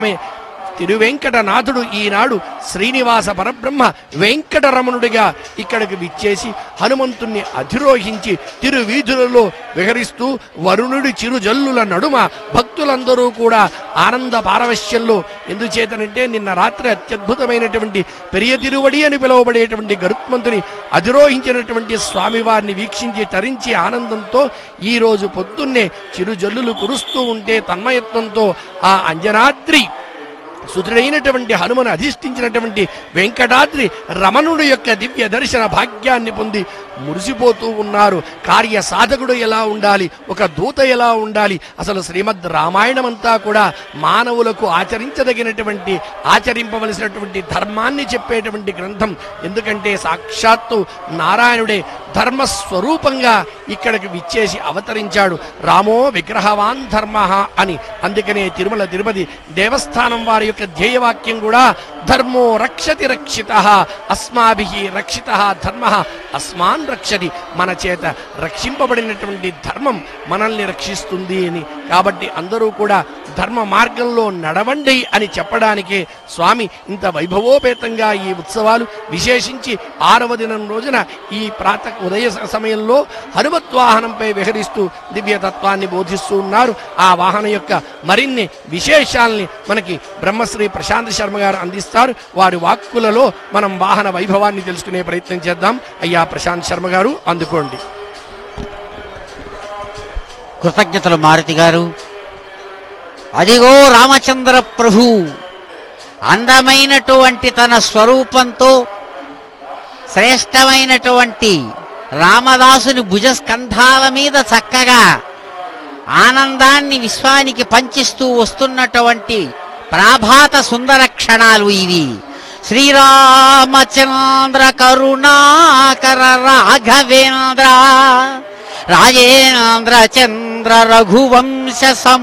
తిరువెంకటనాథుడు ఈనాడు శ్రీనివాస పరబ్రహ్మ వెంకటరమణుడిగా ఇక్కడికి విచ్చేసి హనుమంతుణ్ణి అధిరోహించి తిరువీధులలో విహరిస్తూ వరుణుడి చిరుజల్లుల నడుమ భక్తులందరూ కూడా ఆనంద పారవశ్యంలో, ఎందుచేతనంటే నిన్న రాత్రి అత్యద్భుతమైనటువంటి పెరియ తిరువడి అని పిలువబడేటువంటి గరుత్మంతుని అధిరోహించినటువంటి స్వామివారిని వీక్షించి తరించి ఆనందంతో ఈరోజు పొద్దున్నే చిరుజల్లులు కురుస్తూ ఉంటే తన్మయత్వంతో ఆ అంజనాద్రి సుతుడైనటువంటి హనుమను అధిష్ఠించినటువంటి వెంకటాద్రి రమణుడు యొక్క దివ్య దర్శన భాగ్యాన్ని పొంది మురిసిపోతూ ఉన్నారు. కార్య సాధకుడు ఎలా ఉండాలి, ఒక దూత ఎలా ఉండాలి, అసలు శ్రీమద్ రామాయణం అంతా కూడా మానవులకు ఆచరించదగినటువంటి ఆచరింపవలసినటువంటి ధర్మాన్ని చెప్పేటువంటి గ్రంథం. ఎందుకంటే సాక్షాత్తు నారాయణుడే ధర్మస్వరూపంగా ఇక్కడికి విచ్చేసి అవతరించాడు. రామో విగ్రహవాన్ ధర్మ అని. అందుకనే తిరుమల తిరుపతి దేవస్థానం వారి యొక్క ధ్యేయవాక్యం కూడా ధర్మో రక్షతి రక్షితః అస్మాభిః రక్షితః ధర్మః అస్మాన్ రక్షతి. మన చేత రక్షింపబడినటువంటి ధర్మం మనల్ని రక్షిస్తుంది అని. కాబట్టి అందరూ కూడా ధర్మ మార్గంలో నడవండి అని చెప్పడానికే స్వామి ఇంత వైభవోపేతంగా ఈ ఉత్సవాలు, విశేషించి 6వ దినం రోజున ఈ ఉదయ సమయంలో హనుమద్వాహనంపై విహరిస్తూ దివ్యతత్వాన్ని బోధిస్తూ ఉన్నారు. ఆ వాహనం యొక్క మరిన్ని విశేషాల్ని మనకి బ్రహ్మశ్రీ ప్రశాంత్ శర్మ గారు అందిస్తారు. వారి వాక్కులలో మనం వాహన వైభవాన్ని తెలుసుకునే ప్రయత్నం చేద్దాం. అయ్యా ప్రశాంత్ శర్మ గారు, అందుకోండి. కృతజ్ఞతలు మారుతి గారు. అదిగో రామచంద్ర ప్రభు అందమైనటువంటి తన స్వరూపంతో శ్రేష్టమైనటువంటి రామదాసుని భుజస్కంధాల మీద చక్కగా ఆనందాన్ని విశ్వానికి పంచిస్తూ వస్తున్నటువంటి ప్రాభాత సుందర క్షణాలు ఇవి. శ్రీరామచంద్ర కరుణాకర రాఘవేంద్ర రాజేంద్ర చంద్ర రఘువంశ